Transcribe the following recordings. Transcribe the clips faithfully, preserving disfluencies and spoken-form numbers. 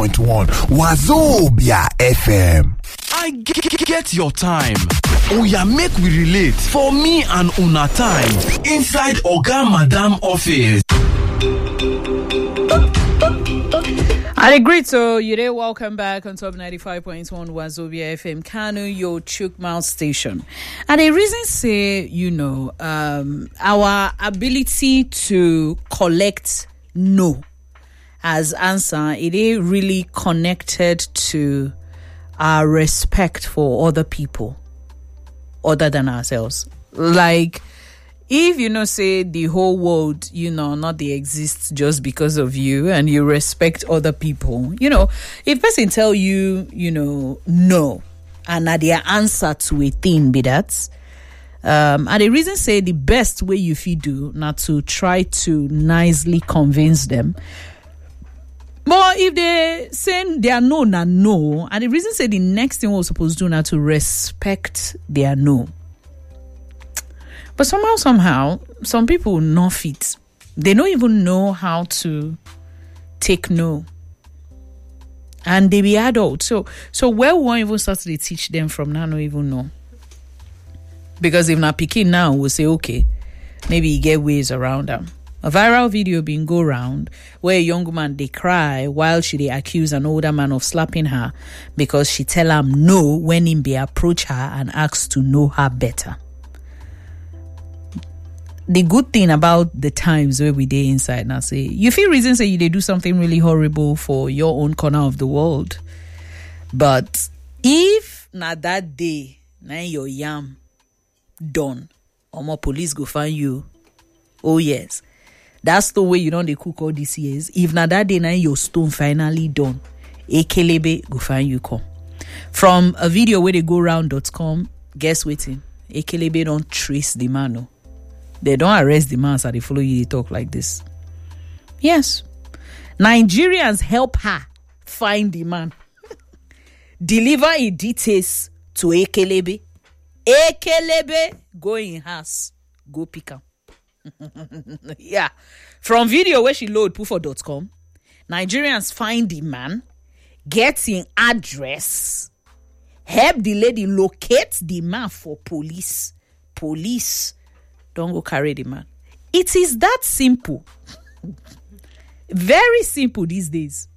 point one Wazobia F M. I g- get your time. Oh yeah, make we relate for me and una time inside Oga Madam office. I agree. So you there. Welcome back on top ninety-five point one Wazobia F M, Kano, your Chukmouth station. And the reason say, you know, um, our ability to collect no as answer, it is really connected to our respect for other people other than ourselves. Like, if you know, say the whole world, you know, not they exist just because of you and you respect other people, you know, if person tell you, you know, no, and that their answer to a thing be that, um, and the reason say the best way you feel do not to try to nicely convince them. But if they say they are no, na no, and the reason say the next thing we're supposed to do now to respect their no. But somehow, somehow, some people not fit. They don't even know how to take no. And they be adults. So, so where we won't even start to teach them from now, no even know. Because if not picking now, we'll say, okay, maybe you get ways around them. A viral video being go round where a young woman they cry while she they accuse an older man of slapping her because she tell him no when him be approach her and ask to know her better. The good thing about the times where we day inside now say you feel reason say you they do something really horrible for your own corner of the world, but if not that day now your yam done or more police go find you, oh yes. That's the way you know they cook all these years. If not that day, now your stone finally done. Ekelebe go find you come. From a video where they go round dot com, guess waiting. Ekelebe don't trace the man. No. They don't arrest the man so they follow you, they talk like this. Yes. Nigerians help her find the man. Deliver a details to Ekelebe. Ekelebe go in house. Go pick him. Yeah. From video where she load pufo dot com, Nigerians find the man, get him address, help the lady locate the man for police. Police don't go carry the man. It is that simple. Very simple these days.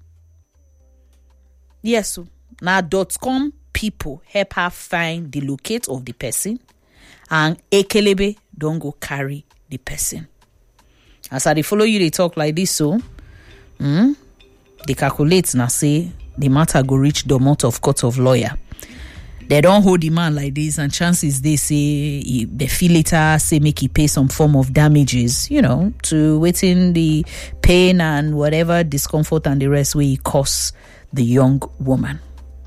Yes, so now dot com people help her find the locate of the person, and Ekelebe don't go carry the person. As I they follow you, they talk like this, so mm, they calculate now say the matter go reach the amount of court of lawyer. They don't hold the man like this, and chances they say he, they feel later say make he pay some form of damages, you know, to waiting the pain and whatever discomfort and the rest where he cause the young woman.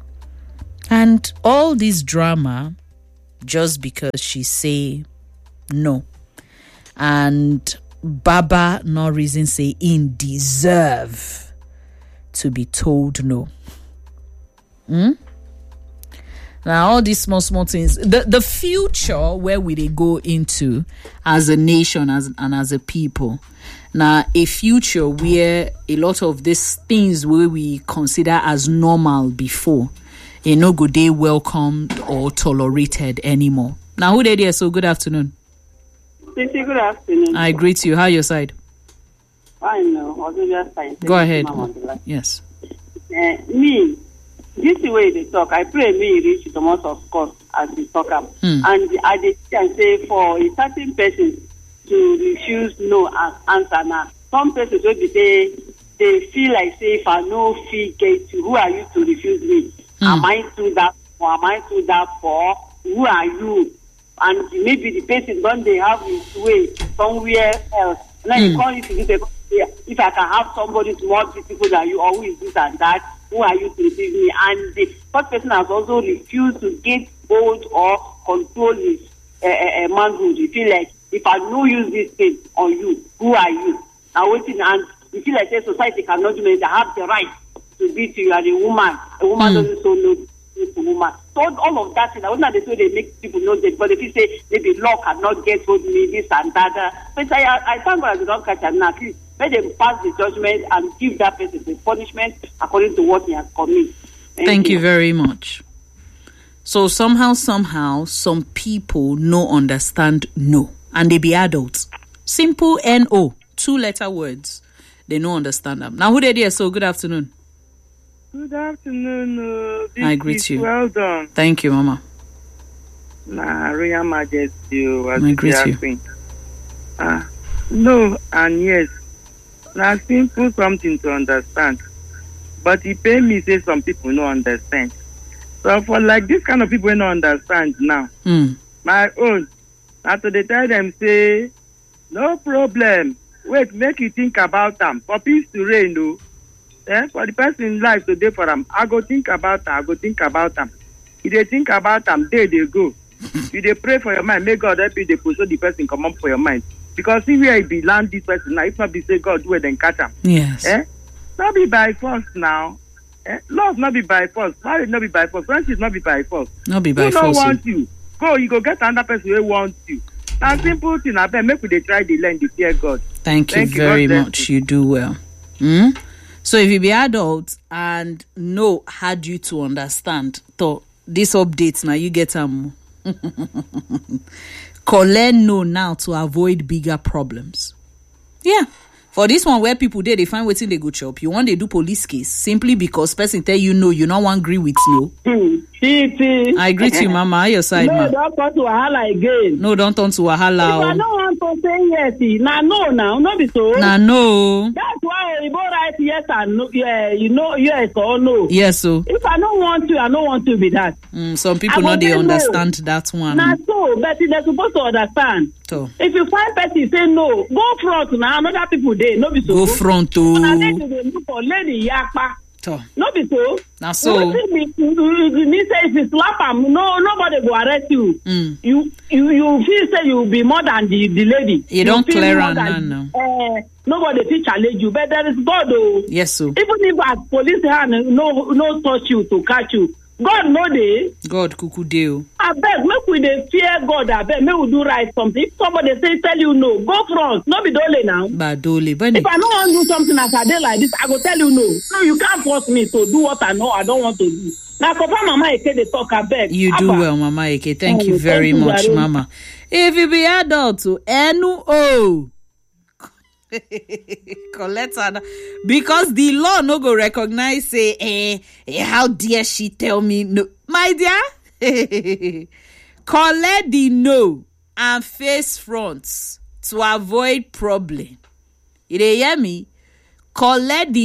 And all this drama just because she say no. And Baba no reason say in deserve to be told no. Hmm? Now all these small small things, the the future where we they go into as a nation as and as a people. Now a future where a lot of these things where we consider as normal before, a no good day welcomed or tolerated anymore. Now who they there? So good afternoon. Good afternoon. I greet you. How your side? Fine, no. Just fine. Go ahead. Yes. Uh, me, this is the way they talk. I pray me reach the most of course as they talk up. Hmm. And I can say for a certain person to refuse no as answer now. Some persons will be say they feel like say if I no fee get you, who are you to refuse me? Hmm. Am I to that for? Am I to that for? Who are you? And maybe the person don't they have his way somewhere else. Now mm. you call it to this, if I can have somebody more beautiful than you, or who is this and that, who are you to receive me? And the first person has also refused to get hold or control his uh, uh, manhood. You feel like if I no use this thing on you, who are you? Now waiting, and you feel like say society cannot do it. I have the right to beat you. You are a woman. A woman mm. doesn't so know. Woman. So all of that, I was not the way they make people know that, but if you say maybe law cannot get hold me, this and that. Uh, but I, I thank God I don't catch her now. Let them pass the judgment and give that person the punishment according to what he has committed. Thank, Thank you. you very much. So somehow, somehow, some people no understand no. And they be adults. Simple N O. Two letter words. They no understand them. Now who they there? So good afternoon. Good afternoon. Uh, this I greet is you. Well done. Thank you, Mama. Nah, Royal Majesty. Was I greet you. Queen. Uh, no and yes. Now simple something to understand. But it pay me say some people no understand. So for like this kind of people who no understand now, Mm. my own, after they tell them say, no problem. Wait, make you think about them. For peace to reign, no. Eh? For the person in life today for them, I go think about them. I go think about them. If they think about them, there they go. If they pray for your mind, may God help you. They push the person come up for your mind. Because see where it be land this person now. If not be say God do it, then catch him. Yes. Eh? Not be by force now. Eh? Love not be by force. Marriage not be by force. Friendship not be by force. Not be by Who force. don't want you? Go, you go get another person who wants you. Now simple thing. I bet make we they try the learn the fear God. Thank you Thank you, very God bless much. you. You do well. Mm? So if you be adult and know had you to understand, so this update now you get um collect no now to avoid bigger problems. Yeah. For this one where people there they find waiting they go chop. You want they do police case simply because person tell you no, you not want agree with no. Titi. I greet you, Mama. How your side, No, ma? don't come to Wahala again. No, don't turn to If I Wahala. don't want to say yes, now no, now no be so. Nah, no. That's why you write yes and no. Yeah, you know yes or no. Yes, so If I don't want to, I don't want to be that. mm, some people I not will they say no. understand that one. Now so, but they're supposed to understand. So If you find person say no, go front now. Another people there, no be so. go front Now to. let you look for lady yakpa. So No be so. now so. Wetin be- you me say if you slap am, no nobody go arrest you. Mm. You you you feel say you be more than the the lady. You don't feel clear more am than- now, eh, nobody fit challenge you, but there is God oh. Yes, so Even if as police hand no no touch you to catch you, God no dey. God kuku deo. Abeg make we dey fear God. Abeg make we do right something. If somebody say tell you no, go front. No be dole now. Badole, but If I no wan do something as I dey like this, I go tell you no. No, you can't force me to do what I know I don't want to do. Now, Papa Mama Eke dey talk abeg. you do Abba. well, Mama Eke. Thank Oh, you very thank you, much, Jare. Mama. If you be adult to N O collect her because the law no go recognize say eh, eh how dare she tell me no, my dear. Collect the no and face fronts to avoid problem. You dey hear me? Collect the